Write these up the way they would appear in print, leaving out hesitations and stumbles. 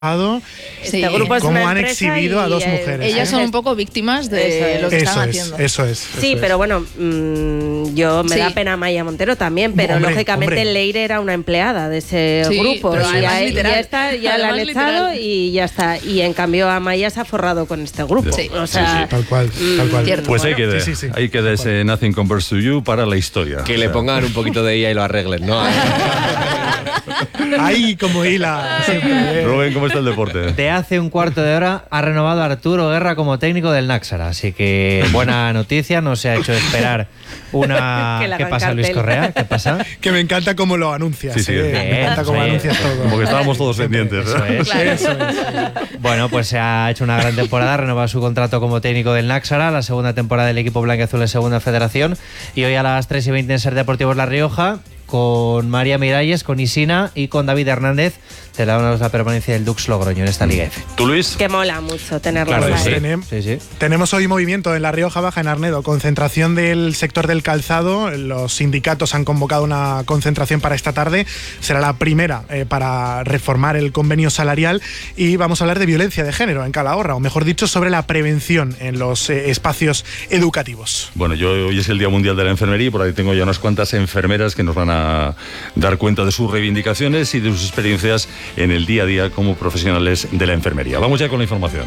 Este grupo es cómo han exhibido a dos mujeres. Ellas son un poco víctimas de lo que están haciendo. Eso es. Sí, pero bueno, yo me da pena Maya Montero también, pero lógicamente Leire era una empleada de ese grupo. Ya la han echado y ya está. Y en cambio Amaya se ha forrado con este grupo. O sea, tal cual. Pues ahí queda ese Nothing Compares to You para la historia. Que le pongan un poquito de ella y lo arreglen, ¿no? Ahí como hila siempre. Rubén, ¿cómo está el deporte? De hace un cuarto de hora ha renovado Arturo Guerra como técnico del Náxara, así que buena noticia, no se ha hecho esperar una... ¿Qué pasa, Luis Correa? ¿Qué pasa? Que me encanta cómo lo anuncias. Sí. Me encanta cómo anuncias todo. Como que estábamos todos pendientes. Eso es. Bueno, pues se ha hecho una gran temporada, ha renovado su contrato como técnico del Náxara, la segunda temporada del equipo blanquiazul en segunda federación, y hoy a las 3:20 en Ser Deportivos La Rioja, con María Miralles, con Isina y con David Hernández, celebramos la permanencia del Dux Logroño en esta Liga F. ¿Tú, Luis? Que mola mucho tenerlo. Claro, sí. Tenemos hoy movimiento en la Rioja Baja, en Arnedo, concentración del sector del calzado. Los sindicatos han convocado una concentración para esta tarde. Será la primera para reformar el convenio salarial, y vamos a hablar de violencia de género en Calahorra, o mejor dicho, sobre la prevención en los espacios educativos. Bueno, hoy es el Día Mundial de la Enfermería y por ahí tengo ya unas cuantas enfermeras que nos van a dar cuenta de sus reivindicaciones y de sus experiencias en el día a día como profesionales de la enfermería. Vamos ya con la información.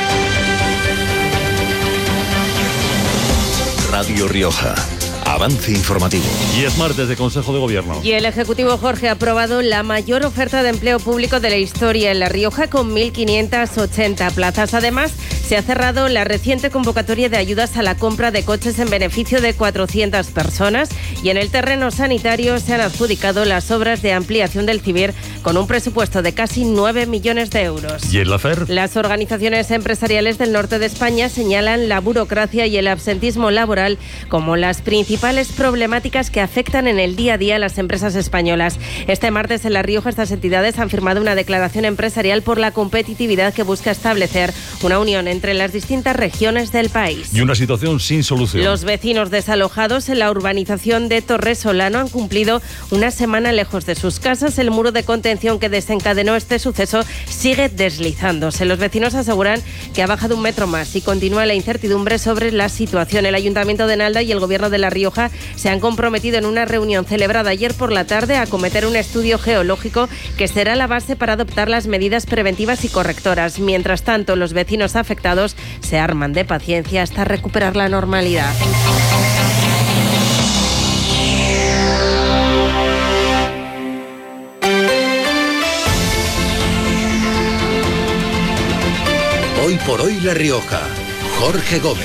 Radio Rioja. Avance informativo. Y es martes de Consejo de Gobierno. Y el Ejecutivo Jorge ha aprobado la mayor oferta de empleo público de la historia en La Rioja, con 1.580 plazas. Además, se ha cerrado la reciente convocatoria de ayudas a la compra de coches en beneficio de 400 personas, y en el terreno sanitario se han adjudicado las obras de ampliación del CIBIR con un presupuesto de casi 9 millones de euros. ¿Y en la FER? Las organizaciones empresariales del norte de España señalan la burocracia y el absentismo laboral como las principales problemáticas que afectan en el día a día a las empresas españolas. Este martes en La Rioja estas entidades han firmado una declaración empresarial por la competitividad que busca establecer una unión entre las distintas regiones del país. Y una situación sin solución. Los vecinos desalojados en la urbanización de Torre Solano han cumplido una semana lejos de sus casas. El muro de contención que desencadenó este suceso sigue deslizándose. Los vecinos aseguran que ha bajado 1 metro más y continúa la incertidumbre sobre la situación. El Ayuntamiento de Nalda y el Gobierno de La Rioja se han comprometido en una reunión celebrada ayer por la tarde a acometer un estudio geológico que será la base para adoptar las medidas preventivas y correctoras. Mientras tanto, los vecinos afectados se arman de paciencia hasta recuperar la normalidad. Hoy por hoy La Rioja. Jorge Gómez.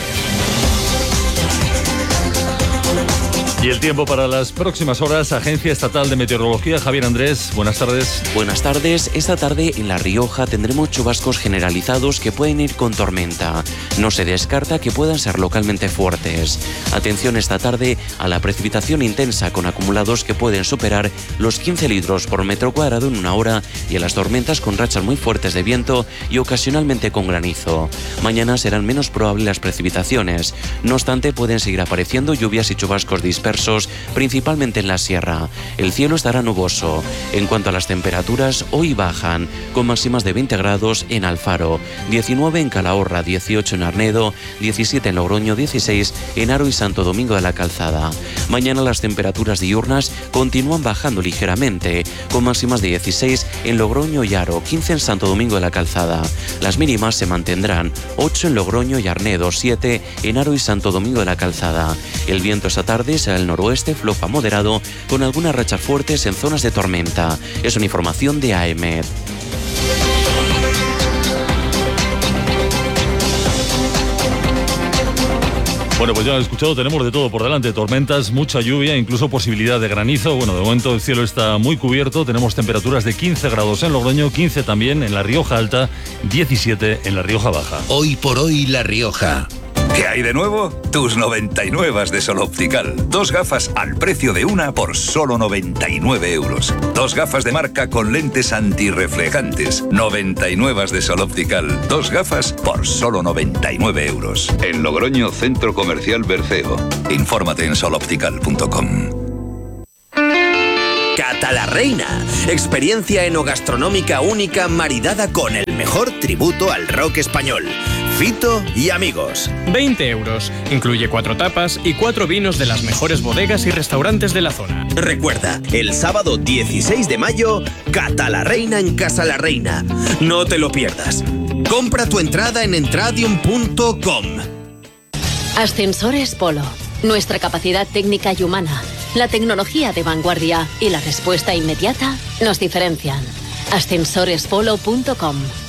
Y el tiempo para las próximas horas. Agencia Estatal de Meteorología, Javier Andrés, buenas tardes. Buenas tardes. Esta tarde en La Rioja tendremos chubascos generalizados que pueden ir con tormenta. No se descarta que puedan ser localmente fuertes. Atención esta tarde a la precipitación intensa con acumulados que pueden superar los 15 litros por metro cuadrado en una hora, y a las tormentas con rachas muy fuertes de viento y ocasionalmente con granizo. Mañana serán menos probables las precipitaciones. No obstante, pueden seguir apareciendo lluvias y chubascos dispersos, principalmente en la sierra. El cielo estará nuboso. En cuanto a las temperaturas, hoy bajan, con máximas de 20 grados en Alfaro, 19 en Calahorra, 18 en Arnedo, 17 en Logroño, 16 en Haro y Santo Domingo de la Calzada. Mañana las temperaturas diurnas continúan bajando ligeramente, con máximas de 16 en Logroño y Haro, 15 en Santo Domingo de la Calzada. Las mínimas se mantendrán, 8 en Logroño y Arnedo, 7 en Haro y Santo Domingo de la Calzada. El viento esta tarde será el noroeste, flojo a moderado, con algunas rachas fuertes en zonas de tormenta. Es una información de AEMET. Bueno, pues ya lo he escuchado, tenemos de todo por delante, tormentas, mucha lluvia, incluso posibilidad de granizo. Bueno, de momento el cielo está muy cubierto, tenemos temperaturas de 15 grados en Logroño, 15 también en La Rioja Alta, 17 en La Rioja Baja. Hoy por hoy La Rioja. ¿Qué hay de nuevo? Tus 99 de Sol Optical. 2 gafas al precio de una por solo 99 euros. 2 gafas de marca con lentes antirreflejantes. 99 de Sol Optical. 2 gafas por solo 99 euros. En Logroño, Centro Comercial Berceo. Infórmate en soloptical.com. Cata la Reina. Experiencia enogastronómica única maridada con el mejor tributo al rock español. Fito y amigos. 20 euros. Incluye 4 tapas y 4 vinos de las mejores bodegas y restaurantes de la zona. Recuerda, el sábado 16 de mayo, Cata la Reina en Casa la Reina. No te lo pierdas. Compra tu entrada en entradium.com. Ascensores Polo. Nuestra capacidad técnica y humana, la tecnología de vanguardia y la respuesta inmediata nos diferencian. Ascensorespolo.com.